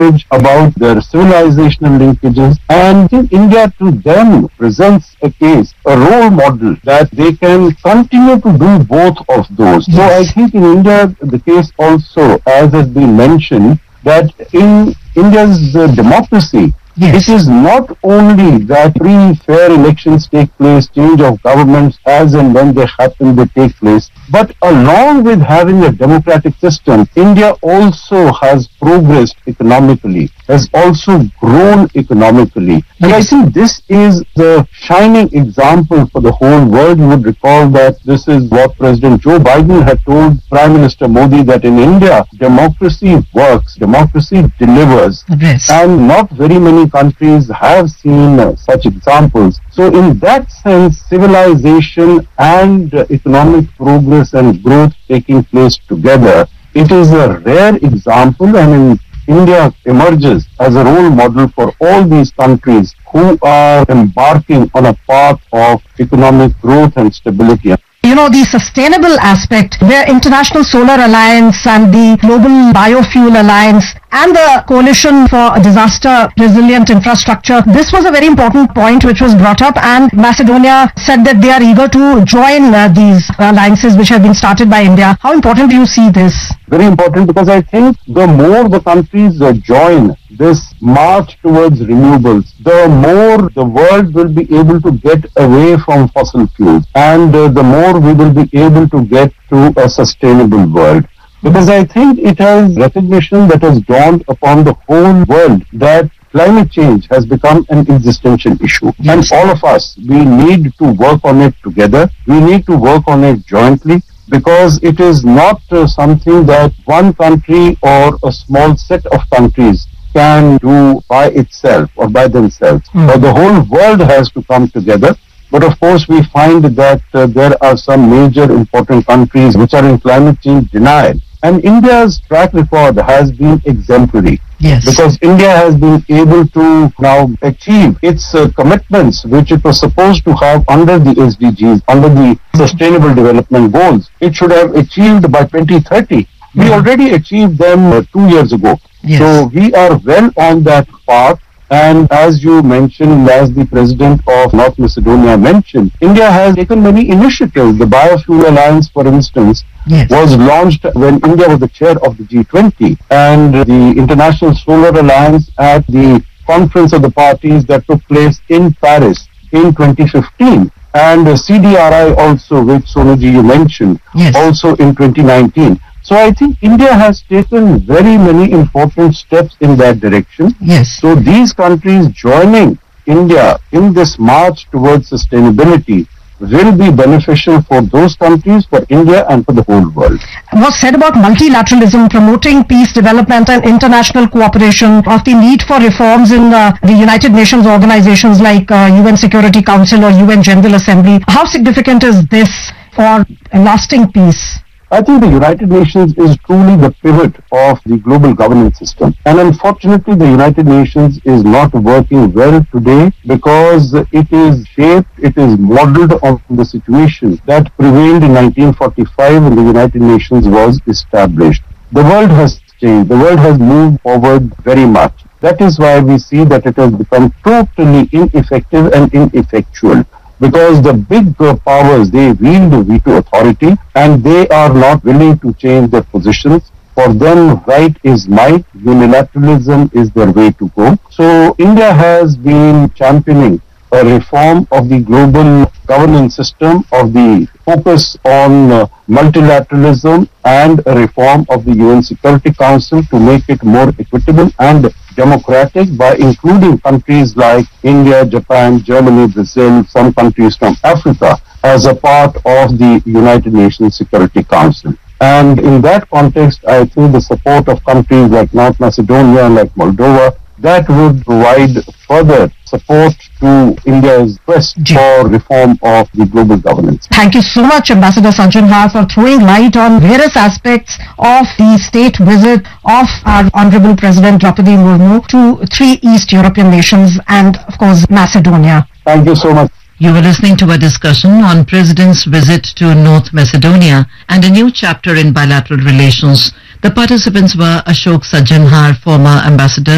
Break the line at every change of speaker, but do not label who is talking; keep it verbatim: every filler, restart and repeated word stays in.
about their civilizational linkages, and I think India to them presents a case, a role model that they can continue to do both of those. Yes. So I think in India, the case also, as has been mentioned, that in India's uh, democracy, yes, it is not only that free, fair elections take place, change of governments as and when they happen, they take place, but along with having a democratic system, India also has progressed economically, has also grown economically. And I think this is the shining example for the whole world. You would recall that this is what President Joe Biden had told Prime Minister Modi, that in India, democracy works, democracy delivers.
Yes.
And not very many countries have seen uh, such examples. So in that sense, civilization and uh, economic progress and growth taking place together, it is a rare example, and in India emerges as a role model for all these countries who are embarking on a path of economic growth and stability.
You know, the sustainable aspect, where International Solar Alliance and the Global Biofuel Alliance and the Coalition for Disaster Resilient Infrastructure, this was a very important point which was brought up, and Macedonia said that they are eager to join uh, these alliances which have been started by India. How important do you see this?
Very important, because I think the more the countries uh, join this march towards renewables, the more the world will be able to get away from fossil fuels, and uh, the more we will be able to get to a sustainable world. Because I think it has recognition that has dawned upon the whole world that climate change has become an existential issue. Yes. And all of us, we need to work on it together. We need to work on it jointly, because it is not uh, something that one country or a small set of countries can do by itself or by themselves. Mm. But the whole world has to come together. But of course, we find that uh, there are some major important countries which are in climate change denial. And India's track record has been exemplary.
Yes.
Because India has been able to now achieve its uh, commitments which it was supposed to have under the S D Gs, under the Sustainable Development Goals. It should have achieved by twenty thirty. We mm. already achieved them uh, two years ago.
Yes.
So we are well on that path. And as you mentioned, as the President of North Macedonia mentioned, India has taken many initiatives. The Biofuel Alliance, for instance,
yes,
was launched when India was the chair of the G twenty, and the International Solar Alliance at the Conference of the Parties that took place in Paris in twenty fifteen, and C D R I also, which Sonuji you mentioned,
yes,
also in twenty nineteen. So I think India has taken very many important steps in that direction.
Yes.
So these countries joining India in this march towards sustainability will be beneficial for those countries, for India, and for the whole world.
Was said about multilateralism, promoting peace, development and international cooperation, of the need for reforms in uh, the United Nations organizations like uh, U N Security Council or U N General Assembly. How significant is this for a lasting peace?
I think the United Nations is truly the pivot of the global governance system. And unfortunately, the United Nations is not working well today because it is shaped, it is modeled on the situation that prevailed in nineteen forty-five when the United Nations was established. The world has changed. The world has moved forward very much. That is why we see that it has become totally ineffective and ineffectual. Because the big uh, powers, they wield the veto authority and they are not willing to change their positions. For them, right is might, unilateralism is their way to go. So India has been championing a reform of the global governance system, of the focus on uh, multilateralism, and a reform of the U N Security Council to make it more equitable and democratic by including countries like India, Japan, Germany, Brazil, some countries from Africa as a part of the United Nations Security Council. And in that context, I think the support of countries like North Macedonia, like Moldova, that would provide further support to India's quest for reform of the global governance.
Thank you so much, Ambassador Sajanhar, for throwing light on various aspects of the state visit of our Honorable President Draupadi Murmu to three East European nations and, of course, Macedonia.
Thank you so much.
You were listening to a discussion on President's visit to North Macedonia and a new chapter in bilateral relations. The participants were Ashok Sajanhar, former Ambassador